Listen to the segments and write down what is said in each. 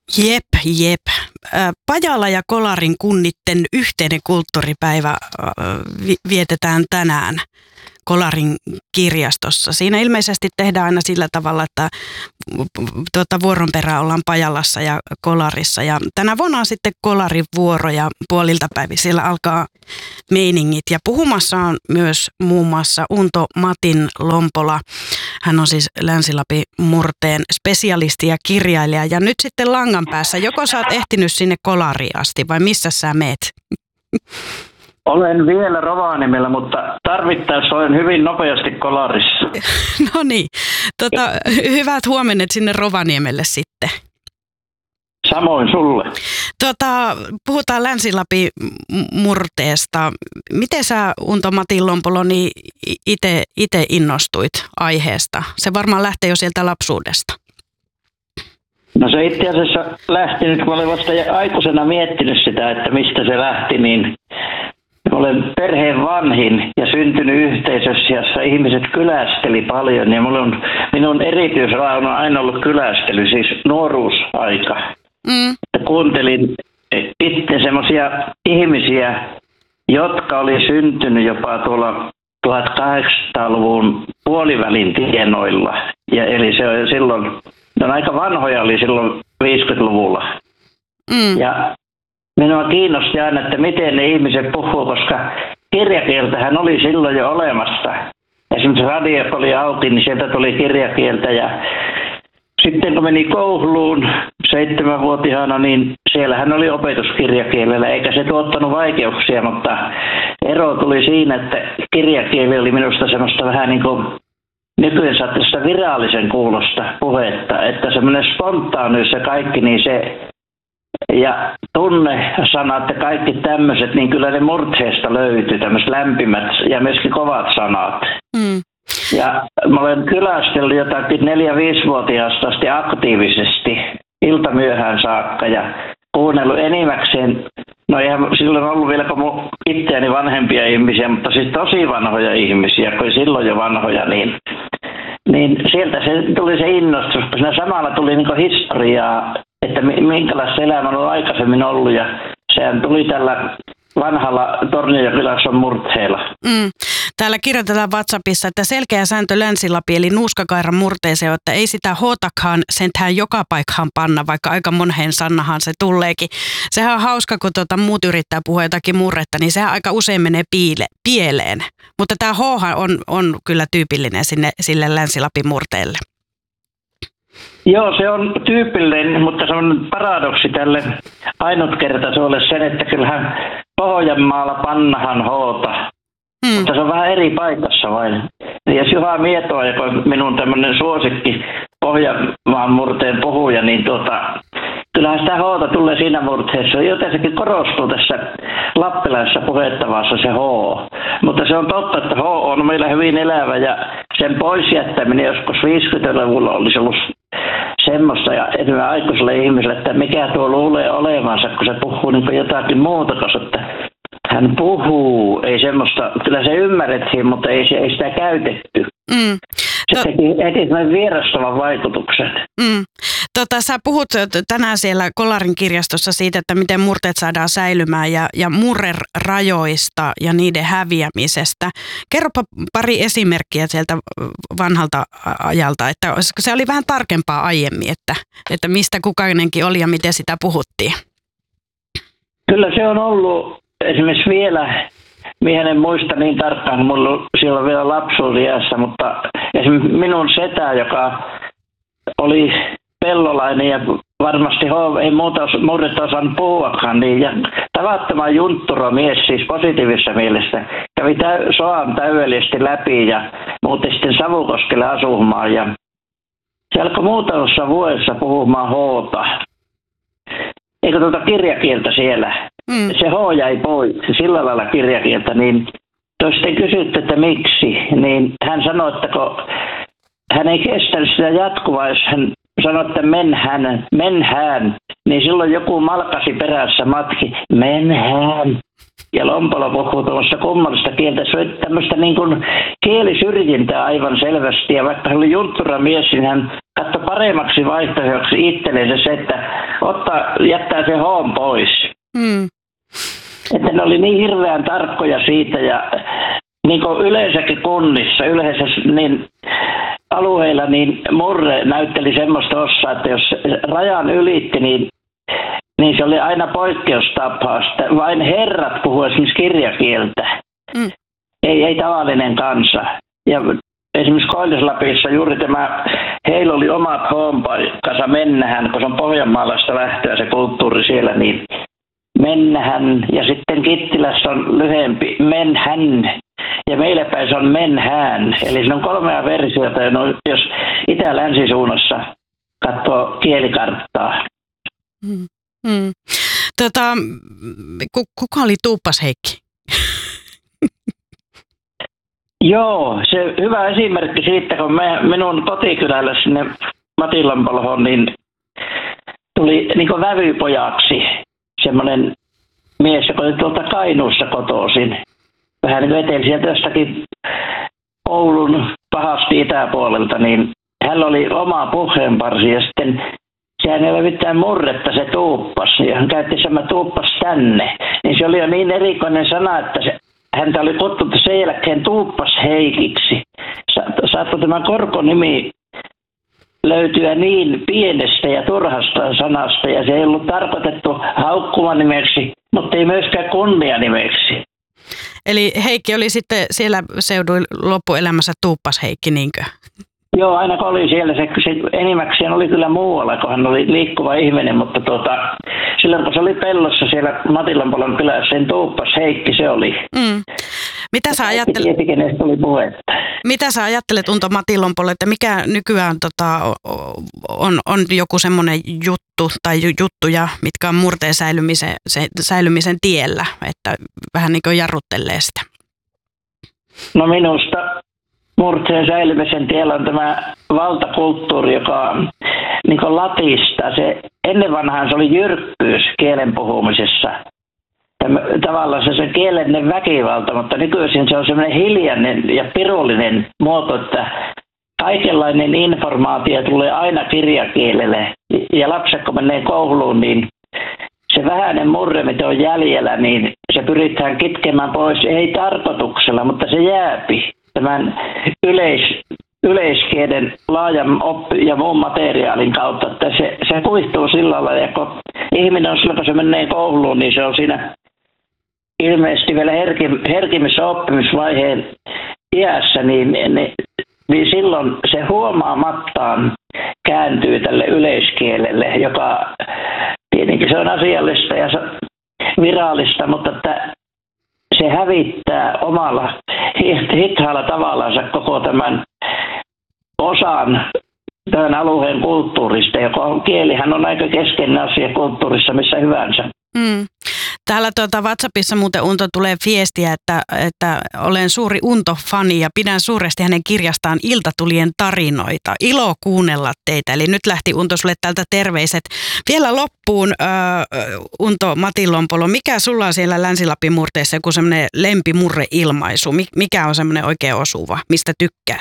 Jep. Pajala ja Kolarin kunnitten yhteinen kulttuuripäivä vietetään tänään Kolarin kirjastossa. Siinä ilmeisesti tehdään aina sillä tavalla, että vuoron perään ollaan Pajalassa ja Kolarissa. Ja tänä vuonna on sitten Kolarin vuoro ja puolilta päivin siellä alkaa meiningit. Ja puhumassa on myös muun muassa Unto Matinlompola. Hän on siis Länsi-Lapin murteen spesialisti ja kirjailija. Ja nyt sitten langan päässä, joko sä oot ehtinyt sinne Kolariin asti vai missä sä meet? Olen vielä Rovaniemellä, mutta tarvittaessa olen hyvin nopeasti Kolarissa. No niin, hyvät huomenet sinne Rovaniemelle sitten. Samoin sulle. Puhutaan Länsi-Lapin murteesta. Miten sä, Unto Matinlompolo, niin itse innostuit aiheesta? Se varmaan lähtee jo sieltä lapsuudesta. No se itse asiassa lähti nyt, kun olen vasta aikuisena miettinyt sitä, että mistä se lähti, niin olen perheen vanhin ja syntynyt yhteisössä, jossa ihmiset kylästeli paljon. Ja minun erityisrauna on aina ollut kylästely, siis nuoruusaika. Kuuntelin itse semmoisia ihmisiä, jotka oli syntynyt jopa tuolla 1800-luvun puolivälin tienoilla. Ja eli se on silloin, ne on aika vanhoja oli silloin 50-luvulla. Ja minua kiinnosti aina, että miten ne ihmiset puhuu, koska kirjakieltähän oli silloin jo olemassa. Esimerkiksi radio oli auki, niin sieltä tuli kirjakieltä. Ja sitten kun meni kouluun 7-vuotiaana, niin siellähän oli opetus kirjakielellä, eikä se tuottanut vaikeuksia, mutta ero tuli siinä, että kirjakieli oli minusta semmoista vähän niin kuin nykyään saattaa virallisen kuulosta puhetta, että semmoinen spontaanius ja kaikki, niin se ja tunnesanat ja kaikki tämmöiset, niin kyllä ne murteesta löytyy, tämmöiset lämpimät ja myöskin kovat sanat. Ja mä olen kylästellyt jotakin 4-5-vuotiaasta asti aktiivisesti iltamyöhään saakka ja kuunnellut enimmäkseen, no eihän silloin ollut vielä kuin itseäni vanhempia ihmisiä, mutta siis tosi vanhoja ihmisiä, kun silloin jo vanhoja, niin sieltä se tuli se innostus, kun siinä samalla tuli niin historiaa, että minkälaista elämä on aikaisemmin ollut, ja sehän tuli tällä vanhalla Tornionjokilaakson murteella. Täällä kirjoitetaan WhatsAppissa, että selkeä sääntö Länsi-Lapin eli nuuskakairan murteeseen, että ei sitä hootakaan sentään joka paikkaan panna, vaikka aika moneen sannahan se tulleekin. Sehän on hauska, kun muut yrittää puhua jotakin murretta, niin sehän aika usein menee pieleen. Mutta tämä hoohan on kyllä tyypillinen sille Länsi-Lapin murteelle. Joo, se on tyypillinen, mutta se on paradoksi tälle ainutkertaisuudelle sen, että kyllähän Pohjanmaalla pannahan hoota. Mutta se on vähän eri paikassa vain. Ja jos Juha Mietoa, joka on minun tämmöinen suosikki Pohjanmaan murteen puhuja, niin kyllähän sitä hoota tulee siinä murteessa. Jotenkin korostuu tässä lappilaisessa puhettavassa se hoo. Mutta se on totta, että hoo on meillä hyvin elävä ja sen pois jättäminen joskus 50-luvulla olisi ollut semmoista ja enemmän aikuiselle ihmiselle, että mikä tuo luulee olevansa, kun se puhuu niin jotakin muuta, koska hän puhuu, ei semmoista, kyllä se ymmärrettiin, mutta ei sitä käytetty. Se teki vierastavan vaikutuksen. Sä puhut tänään siellä Kolarin kirjastossa siitä, että miten murteet saadaan säilymään ja murrerajoista ja niiden häviämisestä. Kerropa pari esimerkkiä sieltä vanhalta ajalta, että se oli vähän tarkempaa aiemmin, että mistä kukainenkin oli ja miten sitä puhuttiin. Kyllä se on ollut esimerkiksi vielä, minä en muista niin tarkkaan, kun mulla on silloin vielä lapsuusiässä, mutta esimerkiksi minun setä, joka oli pellolainen ja varmasti ei muuta osannut puhuakaan, niin ja tavattoman juntturomies siis positiivisessa mielessä, kävi soan täydellisesti läpi ja muutti sitten Savukoskelle asumaan ja se alkoi muutamassa vuodessa puhumaan hoota. Eikö kirjakieltä siellä? Se H jäi pois, sillä lailla kirjakieltä, niin sitten kysytty, että miksi, niin hän sanoi, että kun hän ei kestänyt sitä jatkuvaa, jos hän sanoi, että menhän, niin silloin joku malkasi perässä matki, menhän. ja Lompolo puhuu tuossa kummallista kieltä. Se oli tämmöistä niin kuin kielisyrjintää aivan selvästi. Ja vaikka hän oli juntturamies, niin hän katsoi paremmaksi vaihtoehdoksi itsellensä se, että jättää se hoon pois. Että ne oli niin hirveän tarkkoja siitä ja niin kuin yleensäkin kunnissa, yleensä niin alueilla, niin murre näytteli semmoista osaa, että jos rajan ylitti, niin se oli aina poikkeustapaus. Vain herrat puhuu esimerkiksi kirjakieltä, ei tavallinen kansa. Ja esimerkiksi Koillis-Lapissa juuri heillä oli omat hoonpaikkansa Mennähän, kun se on pohjanmaalaista lähtöä se kulttuuri siellä, niin Mennähän ja sitten Kittilässä on lyhempi Menhän. Ja meillä päin se on Menhään. Eli siinä on 3 versiota, jos itä-länsisuunnassa katsoo kielikarttaa. Kuka oli Tuuppas Heikki? Joo, se hyvä esimerkki siitä, kun minun kotikylällä sinne Matilanpolhoon, niin tuli niin kuin vävypojaksi semmoinen mies, joka oli tuolta Kainuussa kotoisin. Vähän niin kuin eteli sieltä jostakin Oulun pahasti itäpuolelta, niin hänellä oli oma puheenparsi ja sitten sehän ei ole mitään murretta se tuuppas. Ja hän käytti sama tuuppas tänne. Niin se oli jo niin erikoinen sana, että häntä oli kutsuttu sen jälkeen Tuuppas Heikiksi. Saattoi tämä korkonimi löytyä niin pienestä ja turhasta sanasta, ja se ei ollut tarkoitettu haukkumanimeksi, mutta ei myöskään kunnianimeksi. Eli Heikki oli sitten siellä seuduin loppuelämässä Tuuppas Heikki, niinkö? Joo, aina kun oli siellä, se enimmäkseen oli kyllä muualla, kun hän oli liikkuva ihminen, mutta silloin kun se oli pellossa siellä Matilanpolon kylässä, sen Tuuppas Heikki se oli. Mitä sä ajattelet? Tiesi, kenestä oli puhetta. Mitä sä ajattelet, Unto Matilanpolo, että mikä nykyään on joku semmoinen juttu tai juttuja, mitkä on murteen säilymisen tiellä, että vähän niin kuin jarruttelee sitä? No minusta murteen säilymisen tiellä on tämä valtakulttuuri, joka niin kuin latistaa. Ennen vanhaan se oli jyrkkyys kielen puhumisessa. Tavallaan se kielellinen väkivalta, mutta nykyisin se on semmoinen hiljainen ja pirullinen muoto, että kaikenlainen informaatio tulee aina kirjakielelle. Ja lapset kun menee kouluun, niin se vähäinen murre, mitä on jäljellä, niin se pyritään kitkemään pois, ei tarkoituksella, mutta se jääpi tämän yleiskielen laajan ja muun materiaalin kautta, että se kuihtuu sillä lailla, ja kun ihminen on silloin, kun se menee kouluun, niin se on siinä ilmeisesti vielä herkimmissä oppimisvaiheen iässä, niin silloin se huomaamattaan kääntyy tälle yleiskielelle, joka tietenkin se on asiallista ja virallista, mutta että se hävittää omalla hitaalla tavallaan koko tämän osan tämän alueen kulttuurista, joka kielihän on aika keskeinen asia kulttuurissa missä hyvänsä. Täällä WhatsAppissa muuten Unto tulee viestiä, että olen suuri Unto-fani ja pidän suuresti hänen kirjastaan Iltatulien tarinoita. Ilo kuunnella teitä. Eli nyt lähti Unto sulle täältä terveiset. Vielä loppuun Unto Matilanpolo, mikä sulla on siellä Länsi-Lapin murteessa joku semmoinen lempimurreilmaisu? Mikä on semmoinen oikein osuva? Mistä tykkäät?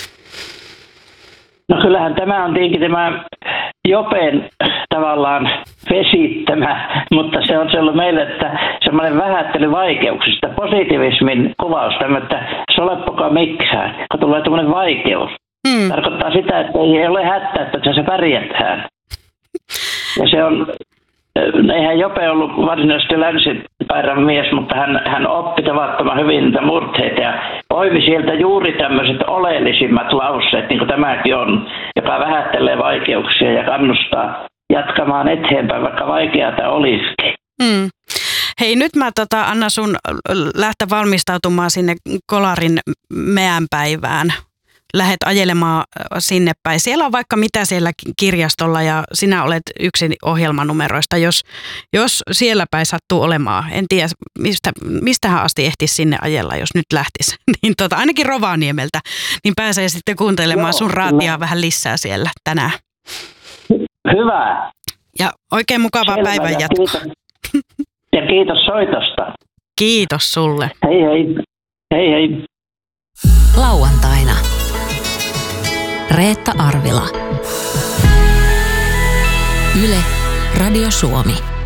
No kyllähän tämä on tietenkin tämä Jopen tavallaan vesittämä, mutta se on ollut meille, että semmoinen vähättely vaikeuksista, positiivismin kuvaus, että soleppokaa mikään, kun tulee tämmöinen vaikeus. Tarkoittaa sitä, että ei ole hätää, että se pärjätään. Ja se on, eihän Jope ollut varsinaisesti länsipäärän mies, mutta hän oppi tavattoman hyvin niitä murteita ja oivi sieltä juuri tämmöiset oleellisimmat lauseet, niin kuin tämäkin on, joka vähättelee vaikeuksia ja kannustaa jatkamaan eteenpäin, vaikka vaikeata olisikin. Hei, nyt mä annan sun lähteä valmistautumaan sinne Kolarin meänpäivään. Lähet ajelemaan sinne päin. Siellä on vaikka mitä siellä kirjastolla ja sinä olet yksi ohjelmanumeroista, jos siellä päin sattuu olemaan. En tiedä, mistähän asti ehtisi sinne ajella, jos nyt lähtisi. Niin ainakin Rovaniemeltä, niin pääsee sitten kuuntelemaan sun raatiaa vähän lisää siellä tänään. Hyvä. Ja oikein mukavaa päivän jatkoa. Ja kiitos soitosta. Kiitos sulle. Hei hei. Hei hei. Lauantaina. Reetta Arvila. Yle, Radio Suomi.